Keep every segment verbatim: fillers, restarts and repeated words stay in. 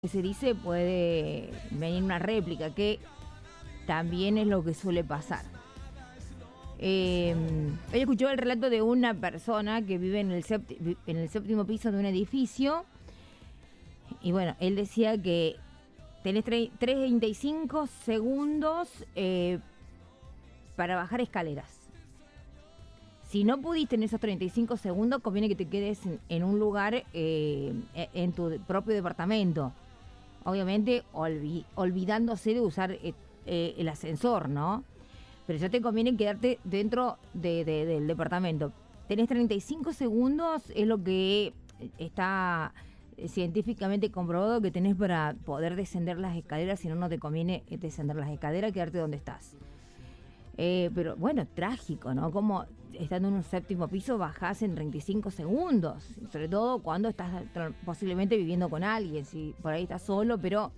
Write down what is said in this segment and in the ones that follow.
que se dice puede venir una réplica, que también es lo que suele pasar. Eh, hoy escuchó el relato de una persona que vive en el, sépti- en el séptimo piso de un edificio y bueno, él decía que tenés tre- treinta y cinco segundos eh, para bajar escaleras. Si no pudiste en esos treinta y cinco segundos, conviene que te quedes en, en un lugar, eh, en tu propio departamento. Obviamente olvi- olvidándose de usar eh, eh, el ascensor, ¿no? Pero ya te conviene quedarte dentro de, de, del departamento. Tenés treinta y cinco segundos, es lo que está científicamente comprobado que tenés para poder descender las escaleras. Si no, no te conviene descender las escaleras, quedarte donde estás. Eh, pero bueno, trágico, ¿no? Como estando en un séptimo piso bajás en treinta y cinco segundos, sobre todo cuando estás tra- posiblemente viviendo con alguien, si por ahí estás solo, pero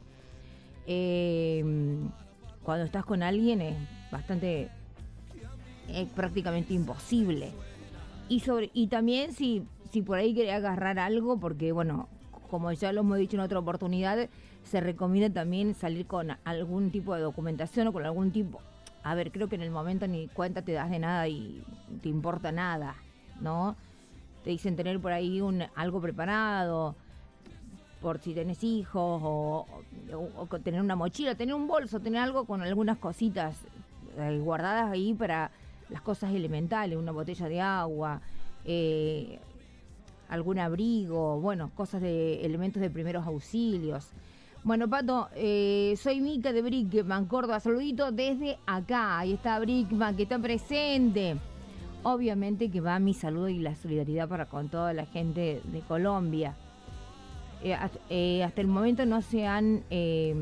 eh, cuando estás con alguien es bastante, es prácticamente imposible. Y sobre y también si, si por ahí querés agarrar algo, porque bueno, como ya lo hemos dicho en otra oportunidad, se recomienda también salir con algún tipo de documentación o con algún tipo. A ver, creo que en el momento ni cuenta te das de nada y te importa nada, ¿no? Te dicen tener por ahí un algo preparado, por si tenés hijos, o, o, o tener una mochila, tener un bolso, tener algo con algunas cositas eh, guardadas ahí para las cosas elementales, una botella de agua, eh, algún abrigo, bueno, cosas de elementos de primeros auxilios. Bueno, Pato, eh, soy Mica de Brickman, Córdoba. Saludito desde acá. Ahí está Brickman, que está presente. Obviamente que va mi saludo y la solidaridad para con toda la gente de Colombia. Eh, hasta, eh, hasta el momento no se han eh,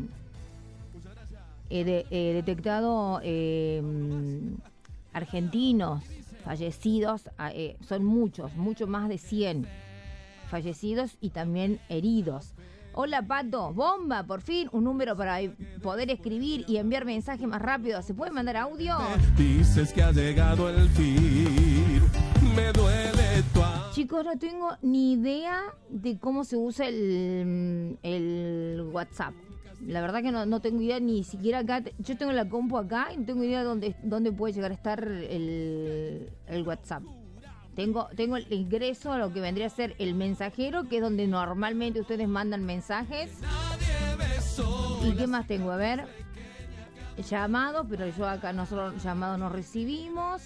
eh, de, eh, detectado eh, argentinos fallecidos. Eh, son muchos, mucho más de cien fallecidos y también heridos. Hola, Pato, bomba, por fin, un número para poder escribir y enviar mensajes más rápido. ¿Se puede mandar audio? Dices que ha llegado el fin, me duele tu amor. Chicos, no tengo ni idea de cómo se usa el, el WhatsApp. La verdad que no, no tengo idea ni siquiera acá. Yo tengo la compu acá y no tengo idea de dónde, dónde puede llegar a estar el, el WhatsApp. Tengo, tengo el ingreso a lo que vendría a ser el mensajero, que es donde normalmente ustedes mandan mensajes. ¿Y qué más tengo? A ver, llamados, pero yo acá nosotros llamados no recibimos.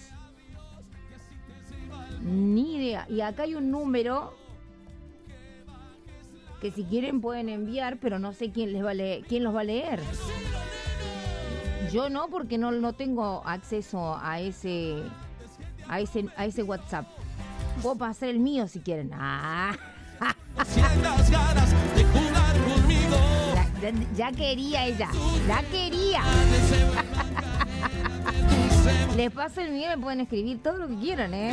Ni idea. Y acá hay un número que si quieren pueden enviar, pero no sé quién les va a leer, quién los va a leer. Yo no, porque no, no tengo acceso a ese, a ese, a ese WhatsApp. Puedo pasar el mío si quieren. Ah. Sientas ganas de jugar conmigo. Ya, ya, ya quería ella. Ya quería. Les paso el mío y me pueden escribir todo lo que quieran, ¿eh?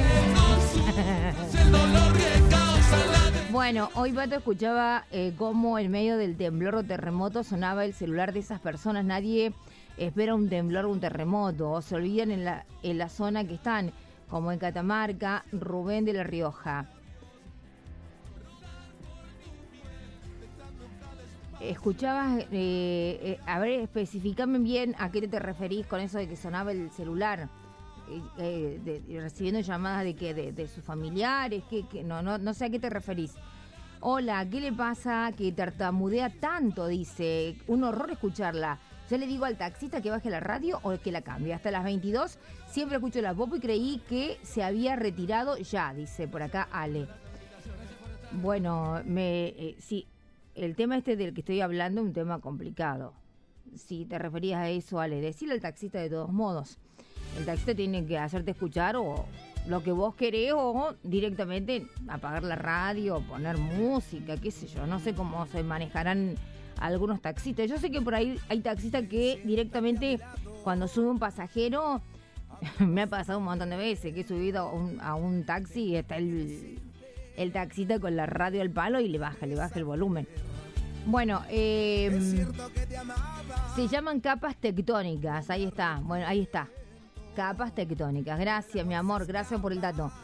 Bueno, hoy Pato escuchaba eh, cómo en medio del temblor o terremoto sonaba el celular de esas personas. Nadie espera un temblor o un terremoto, o se olvidan en la, en la zona que están, como en Catamarca. Rubén de La Rioja. Escuchabas, eh, eh, a ver, especificame bien a qué te referís con eso de que sonaba el celular, eh, eh, de, de, recibiendo llamadas de que de, de sus familiares, que, que no, no, no sé a qué te referís. Hola, ¿qué le pasa que tartamudea tanto? Dice, un horror escucharla. Ya le digo al taxista que baje la radio o que la cambie. Hasta las veintidós siempre escucho la pop y creí que se había retirado ya, dice por acá Ale. Bueno, me eh, sí, el tema este del que estoy hablando es un tema complicado. Si te referías a eso, Ale, decirle al taxista de todos modos. El taxista tiene que hacerte escuchar o lo que vos querés, o directamente apagar la radio, poner música, qué sé yo. No sé cómo se manejarán algunos taxistas. Yo sé que por ahí hay taxistas que directamente cuando sube un pasajero, me ha pasado un montón de veces que he subido a un, a un taxi y está el, el taxista con la radio al palo y le baja, le baja el volumen. Bueno, eh, se llaman capas tectónicas, ahí está, bueno, ahí está. Capas tectónicas. Gracias, mi amor, gracias por el dato.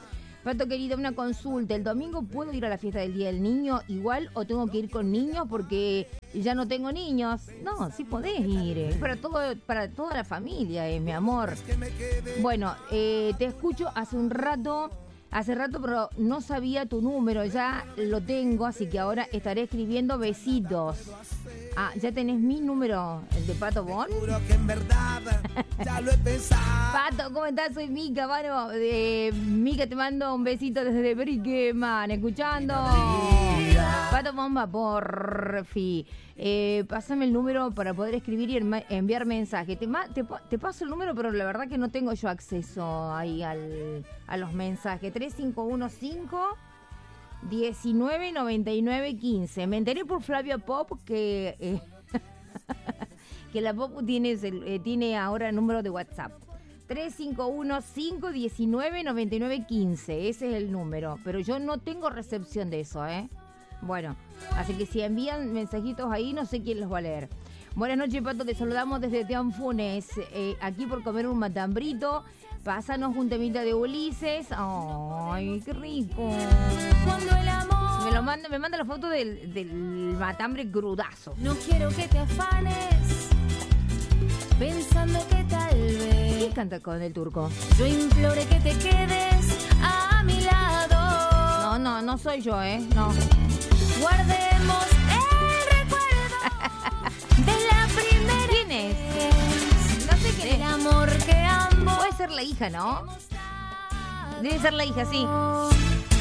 Pato querida, una consulta. ¿El domingo puedo ir a la fiesta del Día del Niño igual o tengo que ir con niños porque ya no tengo niños? No, sí podés ir. Es para, todo, para toda la familia, eh, mi amor. Bueno, eh, te escucho hace un rato, hace rato, pero no sabía tu número. Ya lo tengo, así que ahora estaré escribiendo besitos. Ah, ¿ya tenés mi número, el de Pato Bon? Que en verdad ya lo he pensado. Pato, ¿cómo estás? Soy Mica, mano. Eh, Mica, te mando un besito desde Brickman, escuchando. Pato Bomba, porfi. Eh, pásame el número para poder escribir y enviar mensaje. Te, te, te paso el número, pero la verdad que no tengo yo acceso ahí al, a los mensajes. tres cinco uno cinco diecinueve noventa y nueve quince. Me enteré por Flavia Pop que eh, que la Pop tiene, eh, tiene ahora el número de WhatsApp. tres cinco uno cinco diecinueve noventa y nueve quince. Ese es el número. Pero yo no tengo recepción de eso, ¿eh? Bueno, así que si envían mensajitos ahí, no sé quién los va a leer. Buenas noches, Pato. Te saludamos desde Teanfunes. Eh, aquí por comer un matambrito. Pásanos un temita de Ulises. Ay, qué rico. Cuando el amor Me lo manda, me manda la foto del, del matambre crudazo. no quiero que te afanes pensando que tal vez ¿Quién canta con el turco? yo implore que te quedes a mi lado. No, no, no soy yo, ¿eh? No. Guardemos el recuerdo de la primera ¿Quién es? vez, No sé quién del es. amor que ambos Puede ser la hija, ¿no? hemos dado. Debe ser la hija, sí.